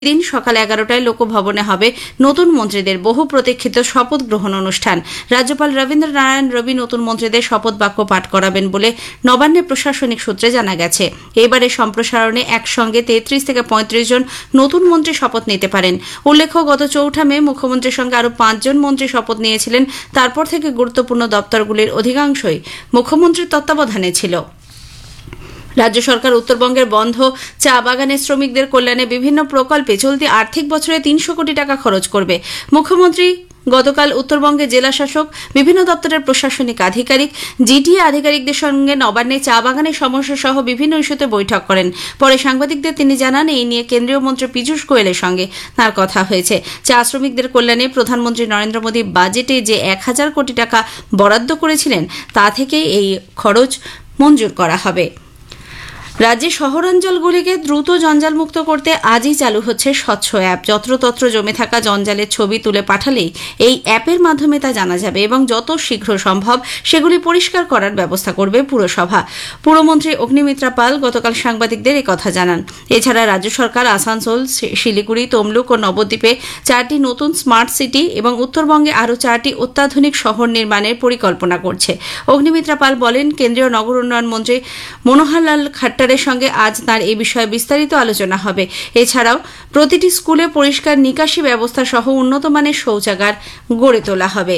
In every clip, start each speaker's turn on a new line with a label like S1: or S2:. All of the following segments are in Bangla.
S1: দিন সকাল 11টায় লোকভবনে হবে নতুন মন্ত্রীদের বহু প্রতীক্ষিত শপথ গ্রহণ অনুষ্ঠান। রাজ্যপাল রবীন্দ্র নারায়ণ রবি নতুন মন্ত্রীদের শপথ বাক্য পাঠ করাবেন বলে নবান্নের প্রশাসনিক সূত্রে জানা গেছে। এবারে সম্প্রসারণে একসঙ্গে 33 থেকে 35 জন নতুন মন্ত্রী শপথ নিতে পারেন। উল্লেখ্য, গত 4 মে মুখ্যমন্ত্রীর সঙ্গে আরও 5 জন মন্ত্রী শপথ নিয়েছিলেন। তারপর থেকে গুরুত্বপূর্ণ দপ্তরগুলির অধিকাংশই মুখ্যমন্ত্রীর তত্ত্বাবধানে ছিল। রাজ্য সরকার উত্তরবঙ্গের বন্ধ চা বাগানের শ্রমিকদের কল্যাণে বিভিন্ন প্রকল্পে চলতি আর্থিক বছরে 300 কোটি টাকা খরচ করবে। মুখ্যমন্ত্রী গতকাল উত্তরবঙ্গের জেলা শাসক, বিভিন্ন দপ্তরের প্রশাসনিক আধিকারিক, জিটিএ আধিকারিকদের সঙ্গে নবান্নে চা বাগানের সমস্যা সহ বিভিন্ন ইস্যুতে বৈঠক করেন। পরে সাংবাদিকদের তিনি জানান, এই নিয়ে কেন্দ্রীয় মন্ত্রী পীযূষ গোয়েলের সঙ্গে তাঁর কথা হয়েছে। চা শ্রমিকদের কল্যাণে প্রধানমন্ত্রী নরেন্দ্র মোদী বাজেটে যে 1000 কোটি টাকা বরাদ্দ করেছিলেন তা থেকে এই খরচ মঞ্জুর করা হবে। রাজ্যে শহরাঞ্চলগুলিকে দ্রুত জঞ্জালমুক্ত করতে আজই চালু হচ্ছে স্বচ্ছ অ্যাপ। যত্রতত্র জমে থাকা জঞ্জালের ছবি তুলে পাঠালেই এই অ্যাপের মাধ্যমে তা জানা যাবে এবং যত শীঘ্র সম্ভব সেগুলি পরিষ্কার করার ব্যবস্থা করবে পুরসভা। পুরমন্ত্রী অগ্নিমিত্রা পাল গতকাল সাংবাদিকদের একথা জানান। এছাড়া রাজ্য সরকার আসানসোল, শিলিগুড়ি, তমলুক ও নবদ্বীপে 4টি নতুন স্মার্ট সিটি এবং উত্তরবঙ্গে আরও 4টি অত্যাধুনিক শহর নির্মাণের পরিকল্পনা করছে। অগ্নিমিত্রা পাল বলেন, কেন্দ্রীয় নগর উন্নয়ন মন্ত্রী মনোহরলাল খাট্টারের সঙ্গে আজ তার এই বিষয়ে বিস্তারিত আলোচনা হবে। এছাড়াও প্রতিটি স্কুলে পরিষ্কার নিকাশি ব্যবস্থা সহ উন্নত মানের শৌচাগার গড়ে তোলা হবে।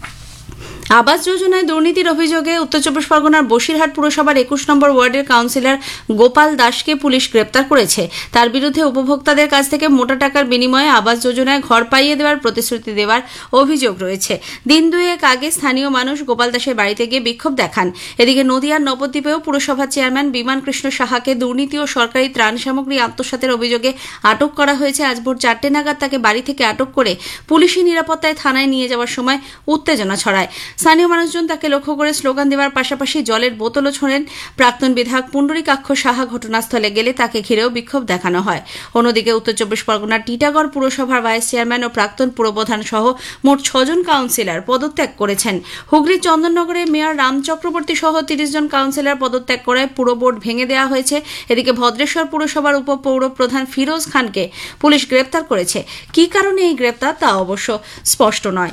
S1: আবাস যোজনায় দুর্নীতির অভিযোগে উত্তর চব্বিশ পরগনার বসিরহাট পুরসভার 21 নম্বর ওয়ার্ডের কাউন্সিলর গোপাল দাসকে পুলিশ গ্রেপ্তার করেছে। তার বিরুদ্ধে উপভোক্তাদের কাছ থেকে মোটা টাকার বিনিময়ে আবাস যোজনায় ঘর পাইয়ে দেওয়ার প্রতিশ্রুতি দেওয়ার অভিযোগ রয়েছে। দিন দুয়েক আগে স্থানীয় মানুষ গোপাল দাসের বাড়িতে গিয়ে বিক্ষোভ দেখান। এদিকে নদিয়ার নবদ্বীপেও পুরসভার চেয়ারম্যান বিমান কৃষ্ণ সাহাকে দুর্নীতি ও সরকারি ত্রাণ সামগ্রী আত্মসাতের অভিযোগে আটক করা হয়েছে। আজ ভোর 4টে নাগাদ তাকে বাড়ি থেকে আটক করে পুলিশি নিরাপত্তায় থানায় নিয়ে যাওয়ার সময় উত্তেজনা ছড়ায়। স্থানীয় মানুষজন তাকে লক্ষ্য করে স্লোগান দেওয়ার পাশাপাশি জলের বোতলও ছোড়েন। প্রাক্তন বিধায়ক পুণ্ডরীকাক্ষ সাহা ঘটনাস্থলে গেলে তাকে ঘিরেও বিক্ষোভ দেখানো হয়। অন্যদিকে উত্তর চব্বিশ পরগনার টিটাগড় পুরসভার ভাইস চেয়ারম্যান ও প্রাক্তন পুরপ্রধান সহ মোট 6 জন কাউন্সিলর পদত্যাগ করেছেন। হুগলির চন্দননগরে মেয়র রাম চক্রবর্তী সহ 30 জন কাউন্সিলর পদত্যাগ করায় পুরো বোর্ড ভেঙে দেওয়া হয়েছে। এদিকে ভদ্রেশ্বর পুরসভার উপপৌর প্রধান ফিরোজ খানকে পুলিশ গ্রেপ্তার করেছে। কী কারণে এই গ্রেপ্তার তা অবশ্য স্পষ্ট নয়।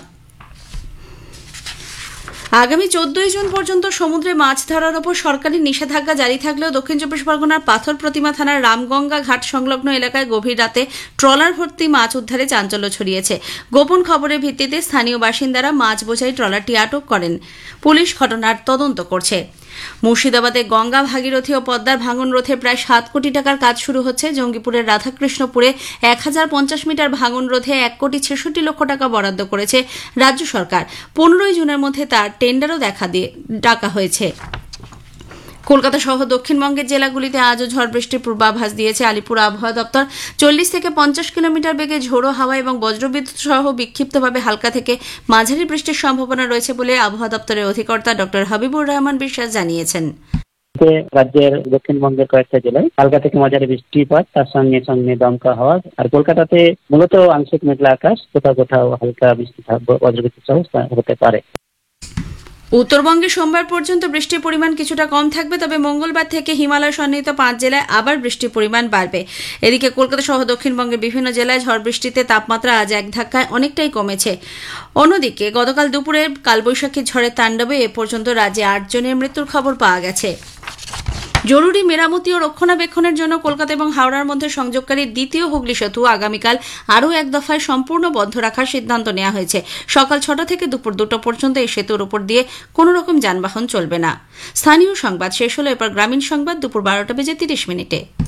S1: আগামী 14 জুন পর্যন্ত সমুদ্রে মাছ ধরার ওপর সরকারি নিষেধাজ্ঞা জারি থাকলেও দক্ষিণ চব্বিশ পরগনার পাথর প্রতিমা থানার রামগঙ্গা ঘাট সংলগ্ন এলাকায় গভীর রাতে ট্রলার ভর্তি মাছ উদ্ধারে চাঞ্চল্য ছড়িয়েছে। গোপন খবরের ভিত্তিতে স্থানীয় বাসিন্দারা মাছ বোঝাই ট্রলারটি আটক করেন। পুলিশ ঘটনার তদন্ত করছে। মুর্শিদাবাদে গঙ্গা, ভাগীরথী ও পদ্মার ভাঙন রোধে প্রায় 7 কোটি টাকার কাজ শুরু হচ্ছে। জঙ্গিপুরের রাধাকৃষ্ণপুরে 1050 মিটার ভাঙন রোধে 1,66,00,000 টাকা বরাদ্দ করেছে রাজ্য সরকার। 15 জুনের মধ্যে তার টেন্ডারও ডাকা হয়েছে। কলকাতা সহ দক্ষিণবঙ্গের জেলাগুলিতে আজও ঝড় বৃষ্টির পূর্বাভাস দিয়েছে আলিপুর আবহাওয়া দপ্তর। 40 থেকে 50 কিলোমিটার বেগে ঝোড়ো হাওয়া এবং বজ্রবিদ্যুৎ সহ বিক্ষিপ্তভাবে হালকা থেকে মাঝারি বৃষ্টির সম্ভাবনা রয়েছে বলে আবহাওয়া দপ্তরের অধিকর্তা ডক্টর হাবিবুর রহমান বিশ্বাস জানিয়েছেন।
S2: রাজ্যের দক্ষিণবঙ্গের কয়েকটা জেলায় হালকা থেকে মাঝারি বৃষ্টিপাত, তার সঙ্গে সঙ্গে দমকা হাওয়া। আর কলকাতাতে মূলত আংশিক মেঘলা আকাশ, কোথাও কোথাও হালকা বৃষ্টি বজ্রবিদ্যুৎ সহ হতে পারে।
S1: উত্তরবঙ্গে সোমবার পর্যন্ত বৃষ্টির পরিমাণ কিছুটা কম থাকবে, তবে মঙ্গলবার থেকে হিমালয় সন্নিহিত 5 জেলায় আবার বৃষ্টির পরিমাণ বাড়বে। এদিকে কলকাতা সহ দক্ষিণবঙ্গের বিভিন্ন জেলায় ঝড় বৃষ্টিতে তাপমাত্রা আজ এক ধাক্কায় অনেকটাই কমেছে। অন্যদিকে গতকাল দুপুরে কালবৈশাখী ঝড়ের তাণ্ডবে এ পর্যন্ত রাজ্যে 8 জনের মৃত্যুর খবর পাওয়া গেছে। জরুরি মেরামতি ও রক্ষণাবেক্ষণের জন্য কলকাতা এবং হাওড়ার মধ্যে সংযোগকারী দ্বিতীয় হুগলি সেতু আগামীকাল আরও এক দফায় সম্পূর্ণ বন্ধ রাখার সিদ্ধান্ত নেওয়া হয়েছে। সকাল 6টা থেকে দুপুর 2টা পর্যন্ত এই সেতুর উপর দিয়ে কোনো রকম যানবাহন চলবে না। স্থানীয় সংবাদ শেষ হলো, এরপর গ্রামীণ সংবাদ দুপুর 12টা বেজে 30 মিনিটে।